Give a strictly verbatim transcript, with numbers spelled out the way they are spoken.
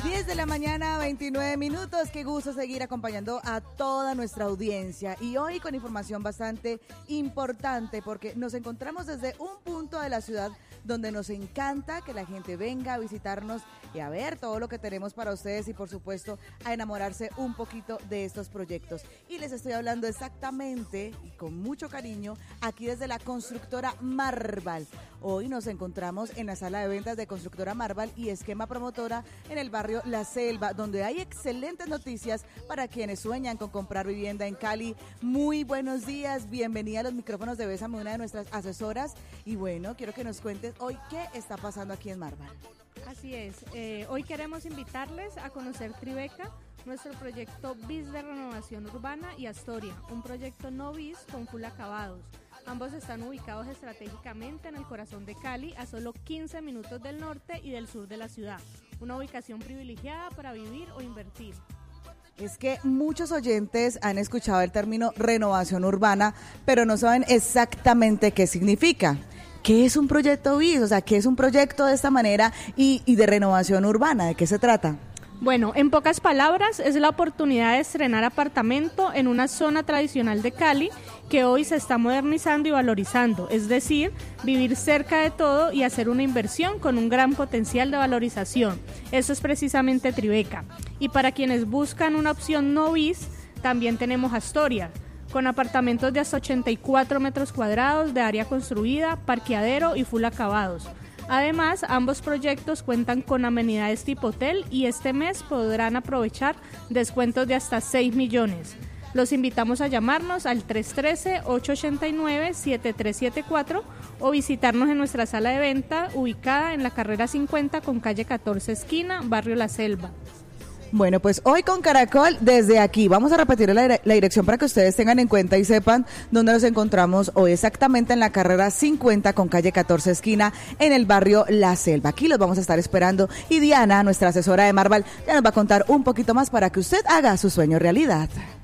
diez de la mañana, veintinueve minutos. Qué gusto seguir acompañando a toda nuestra audiencia. Y hoy con información bastante importante porque nos encontramos desde un punto de la ciudad donde nos encanta que la gente venga a visitarnos y a ver todo lo que tenemos para ustedes y por supuesto a enamorarse un poquito de estos proyectos. Y les estoy hablando exactamente y con mucho cariño aquí desde la constructora Marval. Hoy nos encontramos en la sala de ventas de Constructora Marval y Esquema Promotora en el barrio La Selva, donde hay excelentes noticias para quienes sueñan con comprar vivienda en Cali. Muy buenos días, bienvenida a los micrófonos de Bésame, una de nuestras asesoras. Y bueno, quiero que nos cuentes hoy qué está pasando aquí en Marval. Así es, eh, hoy queremos invitarles a conocer Tribeca, nuestro proyecto BIS de renovación urbana, y Astoria, un proyecto no BIS con full acabados. Ambos están ubicados estratégicamente en el corazón de Cali, a solo quince minutos del norte y del sur de la ciudad. Una ubicación privilegiada para vivir o invertir. Es que muchos oyentes han escuchado el término renovación urbana, pero no saben exactamente qué significa. ¿Qué es un proyecto BIS? O sea, ¿qué es un proyecto de esta manera y, y de renovación urbana? ¿De qué se trata? Bueno, en pocas palabras, es la oportunidad de estrenar apartamento en una zona tradicional de Cali que hoy se está modernizando y valorizando, es decir, vivir cerca de todo y hacer una inversión con un gran potencial de valorización. Eso es precisamente Tribeca. Y para quienes buscan una opción no BIS, también tenemos Astoria, con apartamentos de hasta ochenta y cuatro metros cuadrados de área construida, parqueadero y full acabados. Además, ambos proyectos cuentan con amenidades tipo hotel y este mes podrán aprovechar descuentos de hasta seis millones. Los invitamos a llamarnos al tres uno tres, ocho ocho nueve, siete tres siete cuatro o visitarnos en nuestra sala de venta ubicada en la carrera cincuenta con calle catorce esquina, barrio La Selva. Bueno, pues hoy con Caracol, desde aquí, vamos a repetir la, la dirección para que ustedes tengan en cuenta y sepan dónde nos encontramos hoy, exactamente en la carrera cincuenta con calle catorce esquina, en el barrio La Selva. Aquí los vamos a estar esperando y Diana, nuestra asesora de Marval, ya nos va a contar un poquito más para que usted haga su sueño realidad.